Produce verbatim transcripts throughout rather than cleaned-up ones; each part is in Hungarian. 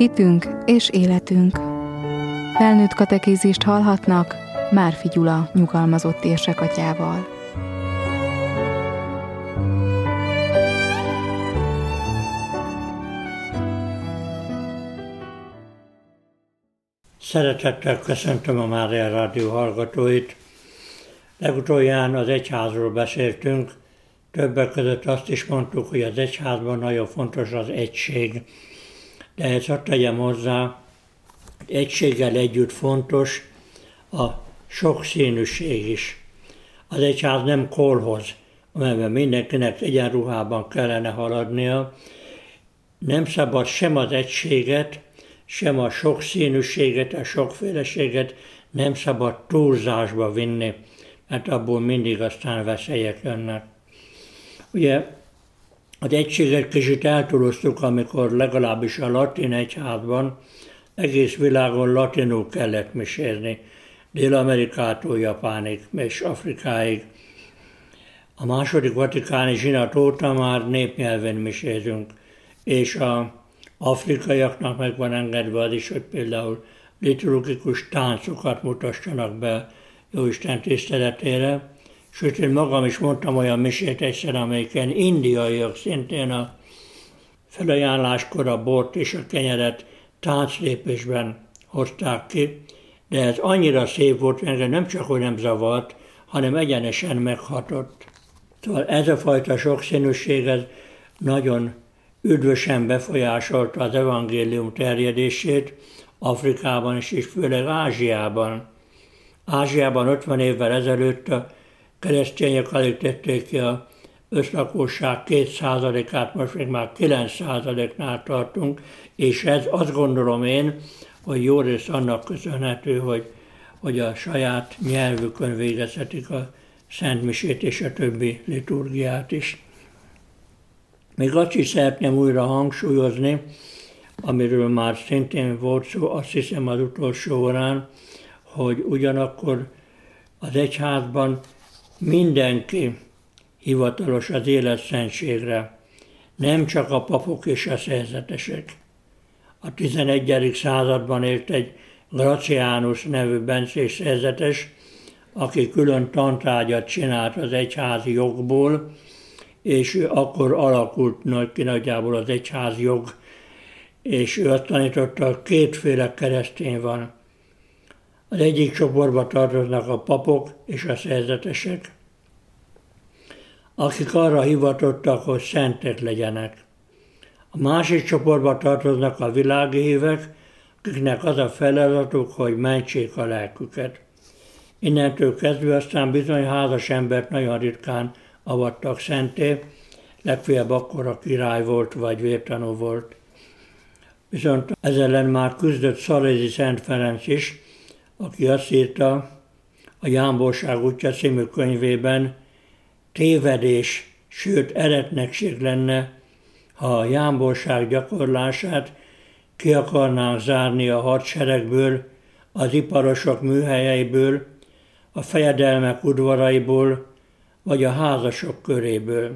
Hitünk és életünk. Felnőtt katekézist hallhatnak Márfi Gyula nyugalmazott érsekatyával. Szeretettel köszöntöm a Mária Rádió hallgatóit. Legutoljára az egyházról beszéltünk, többek között azt is mondtuk, hogy az egyházban nagyon fontos az egység. De ezt hadd tegyem hozzá, hogy egységgel együtt fontos a sokszínűség is. Az egyház nem kolhoz, amelyben mindenkinek egyenruhában kellene haladnia. Nem szabad sem az egységet, sem a sokszínűséget, a sokféleséget nem szabad túlzásba vinni, mert abból mindig aztán veszélyek jönnek. Ugye az egységet kicsit eltúloztuk, amikor legalábbis a latin egyházban egész világon latinul kellett misézni, Dél-Amerikától Japánig és Afrikáig. A második vatikáni zsinat óta már népnyelven misézünk, és a afrikaiaknak meg van engedve az is, hogy például liturgikus táncokat mutassanak be Jóisten tiszteletére. Sőt, én magam is mondtam olyan misét egyszer, amelyiken indiaiak szintén a felajánláskor a bort és a kenyeret tánclépésben hozták ki, de ez annyira szép volt, hogy engem nem csak hogy nem zavart, hanem egyenesen meghatott. Szóval ez a fajta sokszínűség ez nagyon üdvösen befolyásolta az evangélium terjedését Afrikában is, és főleg Ázsiában. Ázsiában ötven évvel ezelőtt a keresztények alig tették ki az összlakosság két százalékát, most még már kilenc százaléknál tartunk, és ez azt gondolom én, hogy jó rész annak köszönhető, hogy, hogy a saját nyelvükön végezhetik a szentmisét és a többi liturgiát is. Még azt is szeretném újra hangsúlyozni, amiről már szintén volt szó, azt hiszem az utolsó órán, hogy ugyanakkor az egyházban mindenki hivatalos az életszentségre, nem csak a papok és a szerzetesek. A tizenegyedik században élt egy Gracianus nevű bencés szerzetes, aki külön tantárgyat csinált az egyházi jogból, és ő akkor alakult nagy, ki nagyjából az egyházi jog, és ő azt tanította, hogy kétféle keresztény van. Az egyik csoportba tartoznak a papok és a szerzetesek, akik arra hivatottak, hogy szentek legyenek. A másik csoportba tartoznak a világi hívek, akiknek az a feladatuk, hogy mentsék a lelküket. Innentől kezdve aztán bizony házas embert nagyon ritkán avattak szenté, legfeljebb akkor a király volt, vagy vértanú volt. Viszont ez ellen már küzdött Szalézi Szent Ferenc is, aki azt írta a Jámborság útja című könyvében, tévedés, sőt eretnekség lenne, ha a jámborság gyakorlását ki akarnánk zárni a hadseregből, az iparosok műhelyeiből, a fejedelmek udvaraiból, vagy a házasok köréből.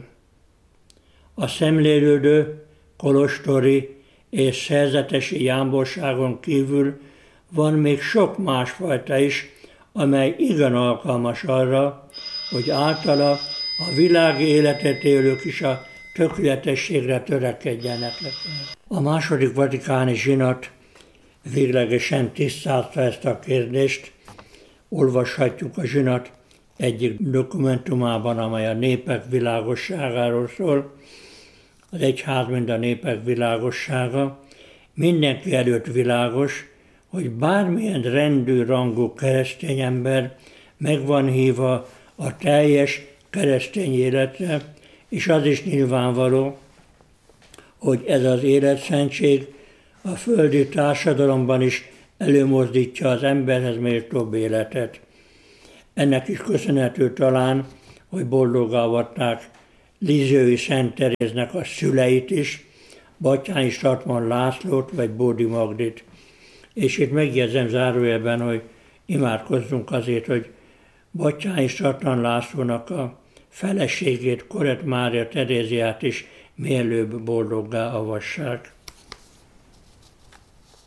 A szemlélődő, kolostori és szerzetesi jámborságon kívül van még sok másfajta is, amely igen alkalmas arra, hogy általa a világi életet élők is a tökéletességre törekedjenek. A második vatikáni zsinat véglegesen tisztázta ezt a kérdést. Olvashatjuk a zsinat egyik dokumentumában, amely a népek világosságáról szól. Az egyház, mint a népek világossága. Mindenki előtt világos, hogy bármilyen rendű, rangú keresztény ember meg van hívva a teljes keresztény életre, és az is nyilvánvaló, hogy ez az életszentség a földi társadalomban is előmozdítja az emberhez méltóbb életet. Ennek is köszönhető talán, hogy boldoggá avatták Lizsői Szent Teréznek a szüleit is, Batthyány Statman Lászlót vagy Bódi Magdit. És itt megjegyzem zárójelben, hogy imádkozzunk azért, hogy Batthyány Statman Lászlónak a feleségét, Korett Mária Teréziát is mielőbb boldoggá avassák.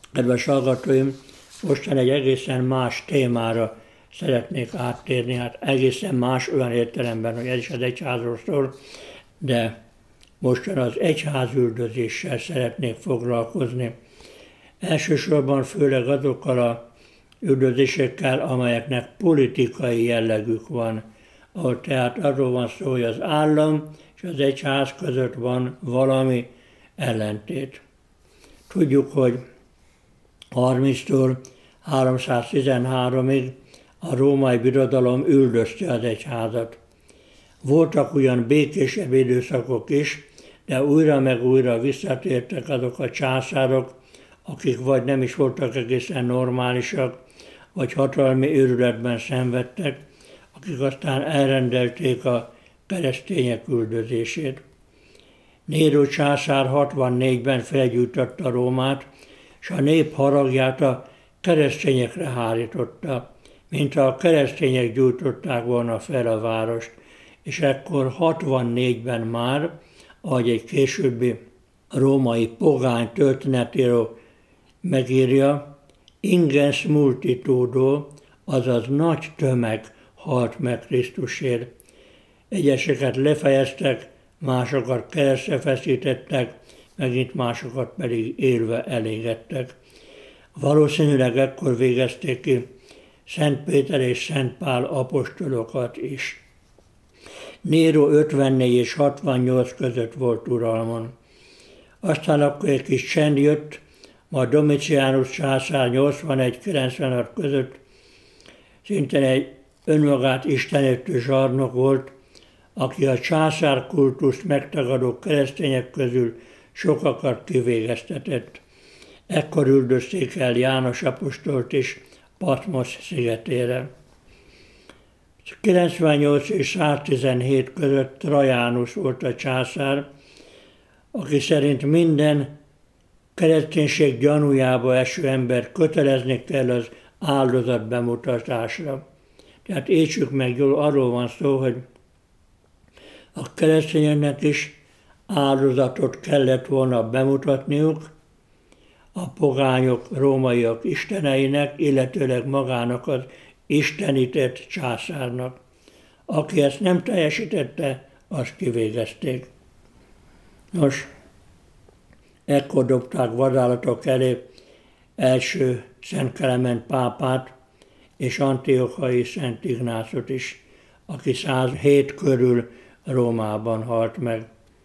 Kedves hallgatóim, mostan egy egészen más témára szeretnék áttérni, hát egészen más olyan értelemben, hogy ez is az egyházról szól, de mostan az egyházüldözéssel szeretnék foglalkozni. Elsősorban főleg azokkal a üldözésekkel, amelyeknek politikai jellegük van, ahol tehát arról van szó, hogy az állam és az egyház között van valami ellentét. Tudjuk, hogy harminctól háromszáztizenháromig a római birodalom üldözte az egyházat. Voltak ugyan békésebb időszakok is, de újra meg újra visszatértek azok a császárok, akik vagy nem is voltak egészen normálisak, vagy hatalmi őrületben szenvedtek, akik aztán elrendelték a keresztények üldözését. Néró császár hatvannégyben felgyújtotta Rómát, és a nép haragját a keresztényekre hárította, mint ha a keresztények gyújtották volna fel a várost, és ekkor hatvannégyben már, ahogy egy későbbi római pogány történetíró megírja, ingens multitudo, azaz nagy tömeg halt meg Krisztusért. Egyeseket lefejeztek, másokat keresztre feszítettek, megint másokat pedig élve elégettek. Valószínűleg ekkor végezték ki Szent Péter és Szent Pál apostolokat is. Néró ötvennégy és hatvannyolc között volt uralmon. Aztán akkor egy kis csend jött, majd Domitianus császár nyolcvanegy kilencvenhat között szintén egy önmagát istenítő zsarnok volt, aki a császárkultuszt megtagadó keresztények közül sokakat kivégeztetett. Ekkor üldözték el János apostolt is Patmos szigetére. kilencvennyolc és száztizenhét között Trajánus volt a császár, aki szerint minden kereszténység gyanújába eső ember kötelezni kell az áldozat bemutatásra. Tehát értsük meg jól, arról van szó, hogy a keresztényeknek is áldozatot kellett volna bemutatniuk a pogányok, rómaiak isteneinek, illetőleg magának az istenített császárnak. Aki ezt nem teljesítette, azt kivégezték. Nos, ekkor dobták vadállatok elé első Szent Klement pápát és Antiochai Szent Ignácot is, aki százhét körül Rómában halt meg.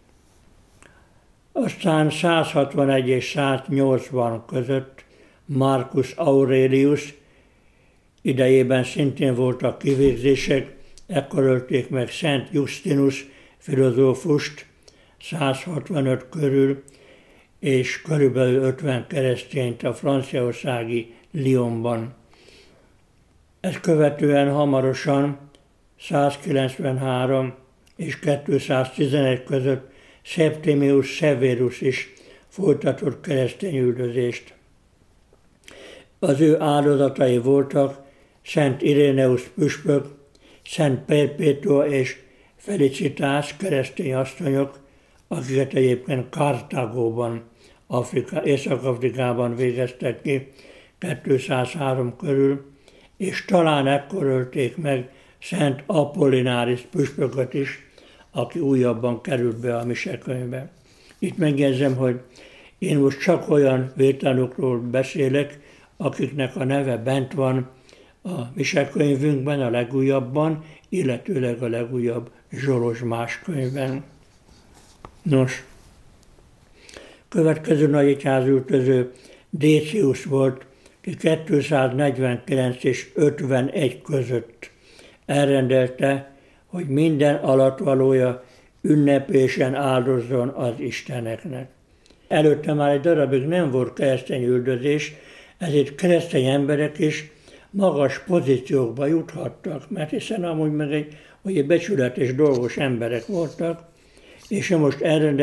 Aztán százhatvanegy és száznyolcvan között Marcus Aurelius idejében szintén voltak kivégzések, ekkor ölték meg Szent Justinus filozófust százhatvanöt körül, és körülbelül ötven keresztényt a franciaországi Lyonban. Ezt követően hamarosan százkilencvenhárom és kétszáztizenegy között Septimius Severus is folytatott keresztény üldözést. Az ő áldozatai voltak Szent Iréneus püspök, Szent Perpetua és Felicitas keresztény asszonyok, akiket egyébként Kartágóban, Afrika, Észak-Afrikában végeztek ki kétszázhárom körül, és talán ekkor ölték meg Szent Apollináris püspököt is, aki újabban került be a misekönyvbe. Itt megjegyzem, hogy én most csak olyan vételnokról beszélek, akiknek a neve bent van a misekönyvünkben, a legújabban, illetőleg a legújabb Zsolozsmás könyvben. Nos, következő nagy egyházüldöző Décius volt, ki kétszáznegyvenkilenc és ötvenegy között elrendelte, hogy minden alatvalója ünnepélyesen áldozzon az isteneknek. Előtte már egy darabig nem volt keresztény üldözés, ezért keresztény emberek is magas pozíciókba juthattak, mert hiszen amúgy meg egy, hogy egy becsületes dolgos emberek voltak, és most elrendelte